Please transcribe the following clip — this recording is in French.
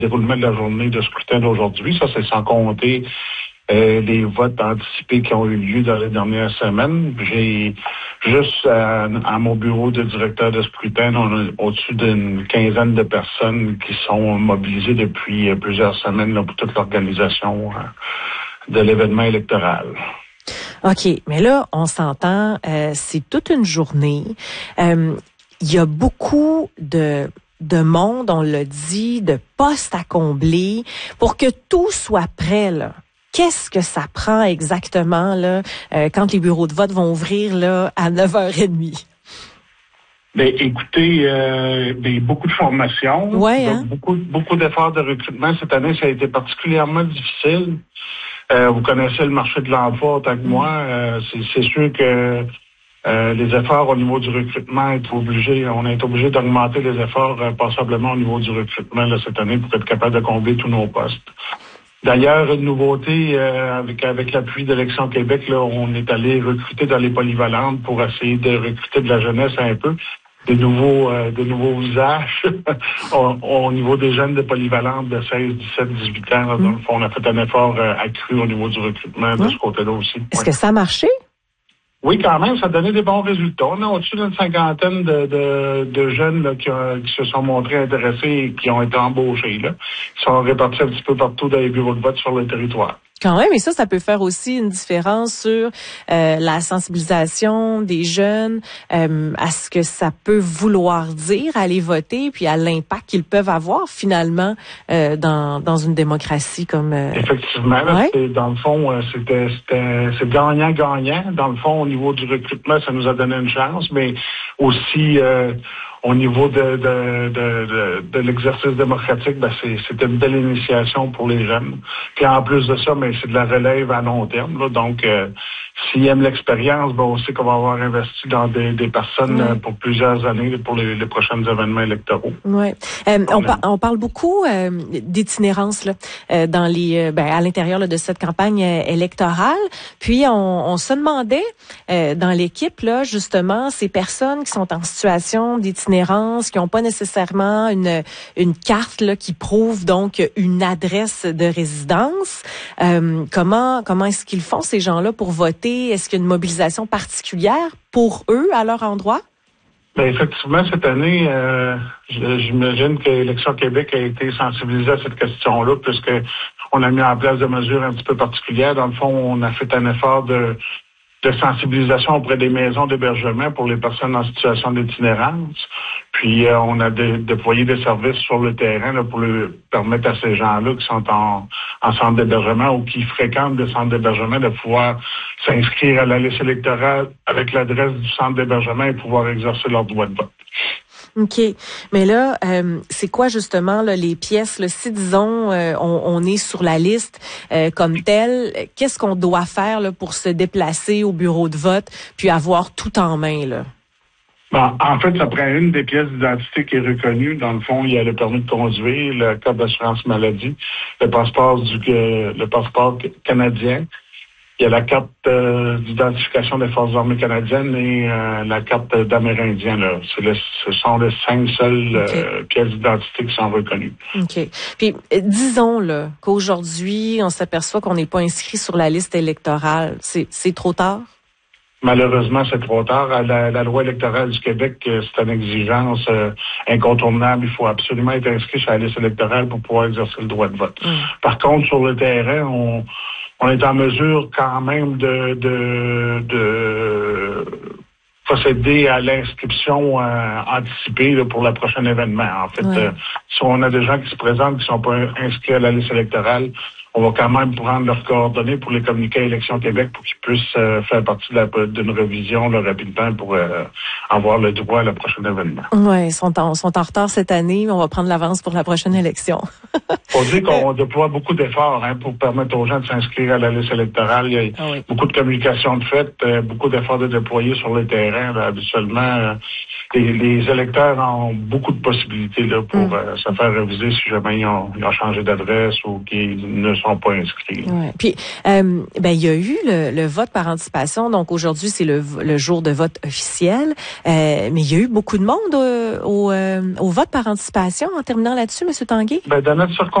déroulement de la journée de scrutin d'aujourd'hui. Ça, c'est sans compter les votes anticipés qui ont eu lieu dans les dernières semaines. J'ai juste à mon bureau de directeur de scrutin, on a au-dessus d'une quinzaine de personnes qui sont mobilisées depuis plusieurs semaines là, pour toute l'organisation de l'événement électoral. OK, mais là, on s'entend, c'est toute une journée. Il y a beaucoup de monde, on l'a dit, de postes à combler pour que tout soit prêt, là. Qu'est-ce que ça prend exactement là quand les bureaux de vote vont ouvrir là à 9h30? Ben, écoutez, beaucoup de formations, ouais, hein? beaucoup d'efforts de recrutement. Cette année, ça a été particulièrement difficile. Vous connaissez le marché de l'emploi autant que moi. C'est sûr que les efforts au niveau du recrutement on est obligé d'augmenter les efforts passablement au niveau du recrutement là, cette année pour être capable de combler tous nos postes. D'ailleurs, une nouveauté avec l'appui d'Élection Québec, là, on est allé recruter dans les polyvalentes pour essayer de recruter de la jeunesse un peu, des nouveaux visages au niveau des jeunes de polyvalentes de 16, 17, 18 ans. Là, dans le fond, on a fait un effort accru au niveau du recrutement de ce côté-là aussi. Est-ce que ça a marché? Oui, quand même, ça a donné des bons résultats. On a au-dessus d'une cinquantaine de jeunes là, qui se sont montrés intéressés et qui ont été embauchés. Là. Ils sont répartis un petit peu partout dans les bureaux de vote sur le territoire. Quand même, et ça peut faire aussi une différence sur la sensibilisation des jeunes à ce que ça peut vouloir dire aller voter, puis à l'impact qu'ils peuvent avoir finalement dans une démocratie comme. Effectivement, là, dans le fond, c'est gagnant-gagnant. Dans le fond, au niveau du recrutement, ça nous a donné une chance, mais aussi au niveau de l'exercice démocratique, c'était une belle initiation pour les jeunes. Puis en plus de ça, c'est de la relève à long terme. Là. Donc, s'ils aiment l'expérience, on sait qu'on va avoir investi dans des personnes pour plusieurs années pour les prochains événements électoraux. Ouais. On parle beaucoup d'itinérance là, dans les à l'intérieur là, de cette campagne électorale. Puis on se demandait dans l'équipe là justement ces personnes qui sont en situation d'itinérance, qui n'ont pas nécessairement une carte là qui prouve donc une adresse de résidence. Comment est-ce qu'ils font ces gens-là pour voter? Est-ce qu'il y a une mobilisation particulière pour eux à leur endroit? Ben effectivement, cette année, j'imagine que Élection Québec a été sensibilisée à cette question-là, puisque on a mis en place des mesures un petit peu particulières. Dans le fond, on a fait un effort de sensibilisation auprès des maisons d'hébergement pour les personnes en situation d'itinérance. Puis on a déployé des services sur le terrain là, pour permettre à ces gens-là qui sont en centre d'hébergement ou qui fréquentent des centres d'hébergement de pouvoir s'inscrire à la liste électorale avec l'adresse du centre d'hébergement et pouvoir exercer leur droit de vote. OK. Mais là, c'est quoi justement là, les pièces? Là, si, disons, on est sur la liste comme telle, qu'est-ce qu'on doit faire là, pour se déplacer au bureau de vote puis avoir tout en main? Là? En fait, ça prend une des pièces d'identité qui est reconnue. Dans le fond, il y a le permis de conduire, le carte d'assurance maladie, le passeport canadien. Il y a la carte d'identification des Forces armées canadiennes et la carte d'Amérindien. Là. Ce sont les 5 seules pièces d'identité qui sont reconnues. OK. Puis, disons là, qu'aujourd'hui, on s'aperçoit qu'on n'est pas inscrit sur la liste électorale. C'est trop tard? Malheureusement, c'est trop tard. La loi électorale du Québec, c'est une exigence incontournable. Il faut absolument être inscrit sur la liste électorale pour pouvoir exercer le droit de vote. Par contre, sur le terrain, on est en mesure quand même de procéder à l'inscription anticipée là, pour le prochain événement. En fait, si on a des gens qui se présentent qui ne sont pas inscrits à la liste électorale, on va quand même prendre leurs coordonnées pour les communiquer à Élection Québec pour qu'ils puissent faire partie d'une révision là, rapidement pour avoir le droit à le prochain événement. Oui, ils sont en retard cette année, mais on va prendre l'avance pour la prochaine élection. Faut dire qu'on déploie beaucoup d'efforts pour permettre aux gens de s'inscrire à la liste électorale. Il y a beaucoup de communication de fait, beaucoup d'efforts de déployer sur le terrain. Là, habituellement, les électeurs ont beaucoup de possibilités là, pour se faire réviser si jamais ils ont changé d'adresse ou qu'ils ne sont pas inscrits. Ouais. Puis, il y a eu le vote par anticipation. Donc, aujourd'hui, c'est le jour de vote officiel. Mais il y a eu beaucoup de monde au vote par anticipation. En terminant là-dessus, M. Tanguay? Dans notre